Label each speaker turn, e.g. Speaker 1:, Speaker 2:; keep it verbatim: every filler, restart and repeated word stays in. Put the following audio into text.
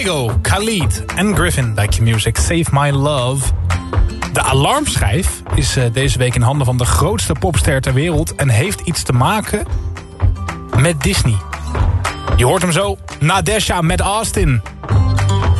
Speaker 1: Kygo, Khalid en Griffin bij Q-Music. Save My Love. De alarmschijf is uh, deze week in handen van de grootste popster ter wereld... en heeft iets te maken met Disney. Je hoort hem zo. Nadesha met Austin.